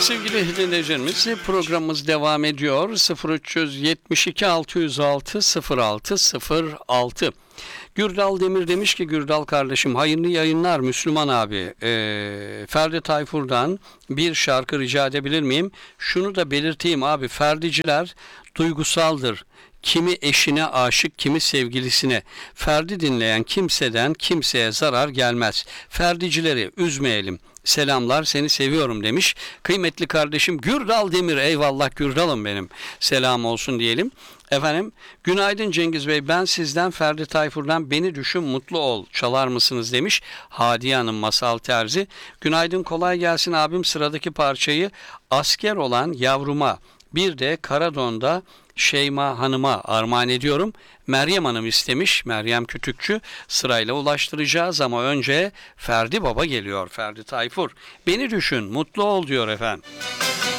Sevgili dinleyicilerimiz, programımız devam ediyor. 0372 606 0606. Gürdal Demir demiş ki, Gürdal kardeşim hayırlı yayınlar Müslüman abi. Ferdi Tayfur'dan bir şarkı rica edebilir miyim? Şunu da belirteyim abi, Ferdiciler duygusaldır. Kimi eşine aşık, kimi sevgilisine. Ferdi dinleyen kimseden kimseye zarar gelmez. Ferdicileri üzmeyelim. Selamlar, seni seviyorum demiş. Kıymetli kardeşim Gürdal Demir, eyvallah Gürdal'ım benim. Selam olsun diyelim. Efendim, günaydın Cengiz Bey, ben sizden Ferdi Tayfur'dan Beni Düşün Mutlu Ol çalar mısınız demiş. Hadiye Hanım Masal Terzi. Günaydın, kolay gelsin abim, sıradaki parçayı asker olan yavruma, bir de Karadon'da Şeyma Hanım'a armağan ediyorum. Meryem Hanım istemiş. Meryem Kütükçü, sırayla ulaştıracağız ama önce Ferdi Baba geliyor. Ferdi Tayfur. Beni düşün, mutlu ol diyor efendim.